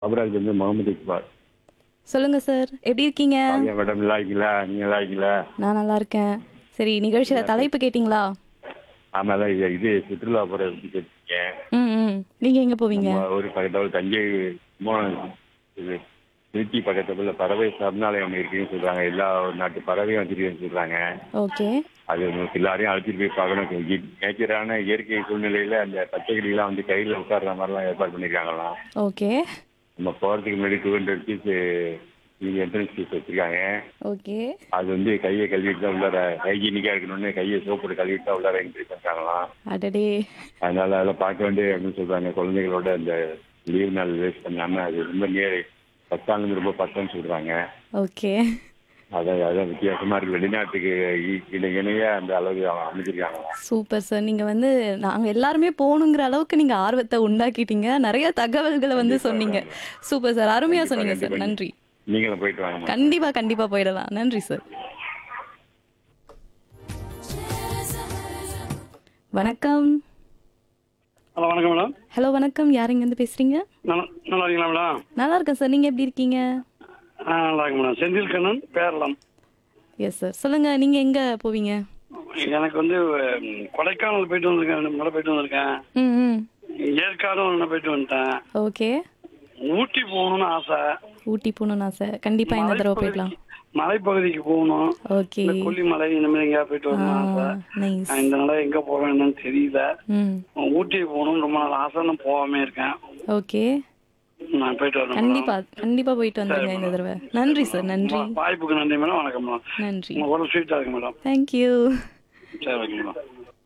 அபராஜ் வந்து முகமது இக்பால். சொல்லுங்க சார். எப்படி இருக்கீங்க? காவியா மேடம் நல்லா இருக்கீங்களா? நீங்க நல்லா இருக்கீங்களா? நான் நல்லா இருக்கேன். சரி, நிகழ்ச்சியில தலைப்பு கேட்டிங்களா? ஆமாம் இது சுற்றுலா போகிற பற்றி கேட்டிருக்கேன். ம், ம். நீங்க எங்க போவீங்க? நம்ம ஊர் பக்கத்தில் தஞ்சை இது திருச்சி பக்கத்துல பறவை சரணாலயம் இருக்குன்னு சொல்றாங்க. எல்லா நாட்டு பறவையும் வச்சிருக்கேன்னு சொல்றாங்க. ஓகே. அது உங்களுக்கு எல்லாரையும் அழைச்சிட்டு போய் பார்க்கணும். நேச்சரான இயற்கை சூழ்நிலையில அந்த பச்சைக்கிளிலாம் வந்து கையில் உட்கார்ற மாதிரிலாம் ஏற்பாடு பண்ணியிருக்காங்களாம். ஓகே. நம்ம போகிறதுக்கு முன்னாடி 200 ஃபீஸ் என்ட்ரன்ஸ் ஃபீஸ் வச்சிருக்காங்க. ஓகே. அது வந்து கையை கழுவிட்டு தான் உள்ளார ஹைஜீனிக்காக இருக்கணும்னு கையை சோப்பு கழுவிட்டு தான் உள்ளார என்ட்ரி பண்ணுறாங்களாம். அடடே. அதனால அதெல்லாம் பார்க்க வேண்டிய அப்படின்னு சொல்றாங்க. குழந்தைகளோட அந்த லீவ் நாள் வேஸ்ட் பண்ணாம அது ரொம்ப பத்தாண்டு ரொம்ப பத்தம்னு சொல்றாங்க. ஓகே. அதான் வித்தியாசமா இருக்கு. வெளிநாட்டுக்கு இணையா அந்த அளவு அமைச்சிருக்காங்களாம். Super sir. நீங்க வந்து நாங்க எல்லாருமே போகணுங்கிற அளவுக்கு நீங்க ஆர்வத்தை உண்டாக்கிட்டீங்க. நிறைய தகவல்களை வந்து சொன்னீங்க. Super sir. அருமையா சொன்னீங்க சார். நன்றி. நீங்களும் போயிட்டு வாங்க. கண்டிப்பா போயிடலாம். நன்றி சார். வணக்கம். ஹலோ வணக்கம் மேடம். ஹலோ வணக்கம். யார் இருந்து பேசுறீங்க? நல்லா இருக்கீங்களா மேடம்? நல்லா இருக்கேன் சார். நீங்க எப்படி இருக்கீங்க? நல்லா இருக்கு madam. Senthil Kannan பேரலாம். Yes sir. சொல்லுங்க, நீங்க எங்க போவீங்க? எனக்கு வந்து கொடைக்கானல் போயிட்டு வந்திருக்கேன். 2 முறை போயிட்டு வந்திருக்கேன். ம், ம். ஏற்காடும் 1 போயிட்டு வந்துட்டேன். ஓகே. ஊட்டி போகணும்னு ஆசை. ஊட்டி போகணும்னு ஆசை. கண்டிப்பா இந்த தடவை போயிடலாம். மலைப்பகுதிக்கு போகணும். ஓகே. இந்த கொல்லிமலை இந்த மாதிரி எங்கேயா போயிட்டு வரணும் ஆசை. நைஸ். இந்த நாள எங்க போவேன்னு தெரியல. ம். ஊட்டி போகணும்னு ரொம்ப நாள் ஆசை. நான் போகாம இருக்கேன். ஓகே. நான் போயிட்டு வரேன். கண்டிப்பா போயிட்டு வந்துருங்க இந்த தடவை. நன்றி சார். நன்றி. வாய்ப்புக்கு நன்றி மேடம். வணக்கம் மேடம். நன்றி. உங்க ஒரு ஸ்வீட்டா இருக்கு மேடம். தேங்க்யூ. சரி ஓகே மேடம்.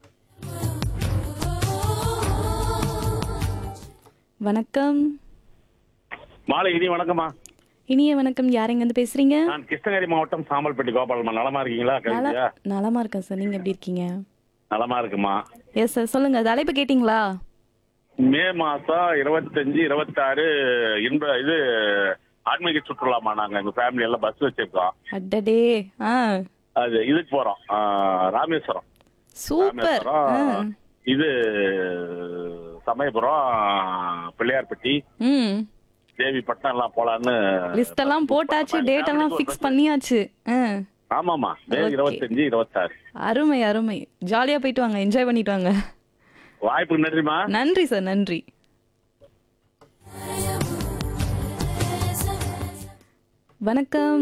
வணக்கம். மாலை இனி வணக்கம்மா. இனிய வணக்கம். யார் இருந்து பேசுறீங்க? நான் கிருஷ்ணகிரி மாவட்டம் சாம்பல்பட்டி கோபாலம்மா. நலமா இருக்கீங்களா? கவிதையா நலமா இருக்கேன் சார். நீங்க எப்படி இருக்கீங்க? நலமா இருக்குமா. Yes sir. சொல்லுங்க, தலைப்பு கேட்டிங்களா? மே மாசம் 25, 26 இது ஆன்மீக சுற்றுலாமா. நாங்க எங்க ஃபேமிலி எல்லாம் பஸ் வச்சிருக்கோம். அடடே. அது இதுக்கு போறோம். ராமேஸ்வரம். சூப்பர். இது சமயபுரம், பிள்ளையார்பட்டி, ம். தேவிப்பட்டினம் எல்லாம் போலான்னு லிஸ்ட் எல்லாம் போட்டாச்சு. டேட் எல்லாம் ஃபிக்ஸ் பண்ணியாச்சு. ஆமாமா. மே 25, 26. அருமை அருமை. ஜாலியா போயிட்டு வாங்க. என்ஜாய் பண்ணிட்டு வாங்க. வாய்ப்புக்கு நன்றிமா. நன்றி சார். நன்றி. வணக்கம்.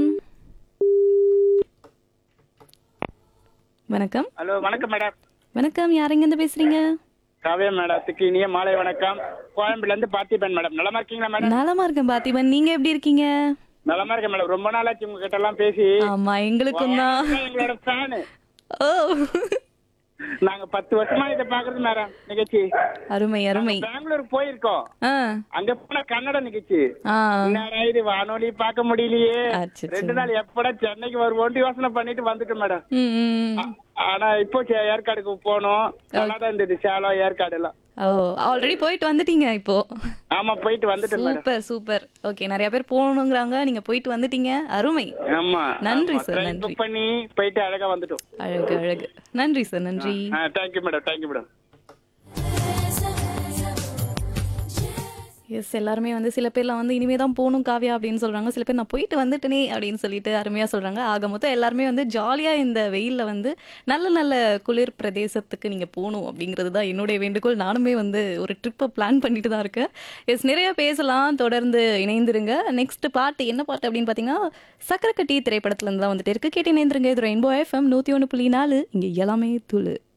வணக்கம். ஹலோ வணக்கம் மேடம். வணக்கம். யார் இருந்து பேசுறீங்க? காவியா மேடத்துக்கு இனிய மாலை வணக்கம். கோயம்புல இருந்து பார்த்திபன் மேடம். நலமா இருக்கீங்களா மேடம்? நலமா இருக்கேன் பார்த்திபன். நீங்க எப்படி இருக்கீங்க? நலமா இருக்கேன் மேடம். ரொம்ப நாளாச்சு உங்க கிட்ட எல்லாம் பேசி. ஆமா, எங்களுக்கும் தான். எங்களோட ஃபேனு. ஓ, நாங்க 10 வருஷமா இதை பாக்குறது மேடம் நிகழ்ச்சி. அருமை அருமை. பெங்களூருக்கு போயிருக்கோம். ஆ. அங்க போன கன்னட நிகழ்ச்சி. ஆ. என்னடா இது வானொலி பார்க்க முடியலையே. அச்சச்சோ. 2 நாள் எப்படா சென்னைக்கு வருவோம்னு யோசனை பண்ணிட்டு வந்துட்டோம் மேடம். ம், ம். ஆனா இப்போ ஏற்காடுக்கு போனோம். நல்லாதான் இருந்தது சேலம் ஏற்காடு எல்லாம். ஓ, ஆல்ரெடி போயிட்டு வந்துட்டீங்க இப்போ. ஆமா போயிட்டு வந்துட்டேன் மேடம். Super super. ஓகே, நிறைய பேர் போகணுங்கிறாங்க. நீங்க போயிட்டு வந்துட்டீங்க. அருமை. ஆமா நன்றி சார். ட்ரெயின் நன்றி. புக் பண்ணி போயிட்டு அழகா வந்துட்டோம். அழகு அழகு. நன்றி சார். நன்றி. Thank you madam. Thank you madam. S, எல்லாருமே வந்து சில பேர்லாம் வந்து இனிமே தான் போகணும் காவியா அப்படின்னு சொல்றாங்க. சில பேர் நான் போயிட்டு வந்துட்டேனே அப்படின்னு சொல்லிட்டு அருமையா சொல்றாங்க. ஆக மொத்தம் எல்லாருமே வந்து ஜாலியா இந்த வெயில்ல வந்து நல்ல நல்ல குளிர் பிரதேசத்துக்கு நீங்க போகணும் அப்படிங்கிறது தான் என்னுடைய வேண்டுகோள். நானுமே வந்து ஒரு ட்ரிப்பை பிளான் பண்ணிட்டு தான் இருக்கேன். எஸ், நிறைய பேசலாம். தொடர்ந்து இணைந்திருங்க. நெக்ஸ்ட் பாட்டு என்ன பாட்டு அப்படின்னு பார்த்தீங்கன்னா சக்கரக்கட்டி திரைப்படத்துல இருந்து தான் வந்துட்டு இருக்கு. கேட்டு இணைந்திருங்க. இது ரெயின்போ FM 101.4. இங்க எல்லாமே துளு.